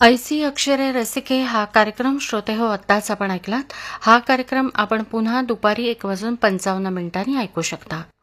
ऐसी अक्षरे रसिके हा कार्यक्रम श्रोते हो आत्ताच आपण ऐकलात. हा कार्यक्रम आपण पुन्हा दुपारी 1:55 ऐकू शकता.